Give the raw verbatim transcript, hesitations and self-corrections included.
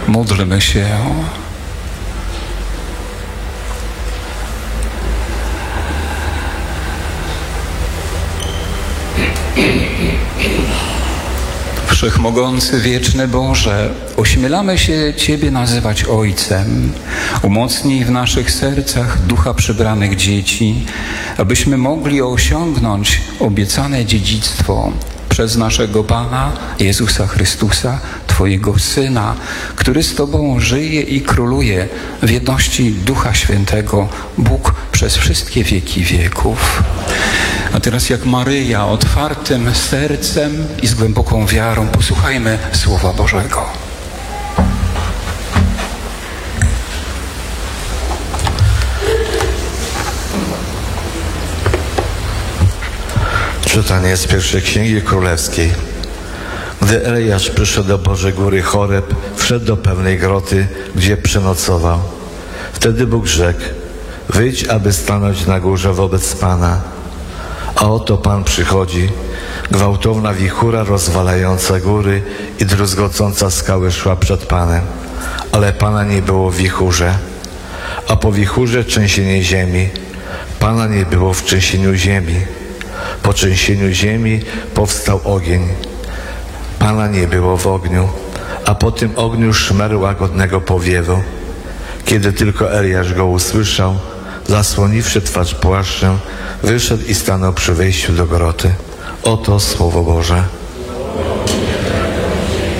Módlmy się. Wszechmogący, wieczny Boże, ośmielamy się Ciebie nazywać Ojcem. Umocnij w naszych sercach ducha przybranych dzieci, abyśmy mogli osiągnąć obiecane dziedzictwo przez naszego Pana Jezusa Chrystusa, Twojego Syna, który z Tobą żyje i króluje w jedności Ducha Świętego, Bóg przez wszystkie wieki wieków. A teraz jak Maryja, otwartym sercem i z głęboką wiarą posłuchajmy Słowa Bożego. Czytanie z pierwszej Księgi Królewskiej. Gdy Eliasz przyszedł do Bożej Góry Choreb, wszedł do pewnej groty, gdzie przenocował. Wtedy Bóg rzekł: wyjdź, aby stanąć na górze wobec Pana. A oto Pan przychodzi, gwałtowna wichura rozwalająca góry i druzgocąca skały szła przed Panem, ale Pana nie było w wichurze. A po wichurze trzęsienie ziemi, Pana nie było w trzęsieniu ziemi. Po trzęsieniu ziemi powstał ogień, Pana nie było w ogniu, a po tym ogniu szmer łagodnego powiewu. Kiedy tylko Eliasz go usłyszał, zasłoniwszy twarz płaszczem, wyszedł i stanął przy wejściu do groty. Oto Słowo Boże.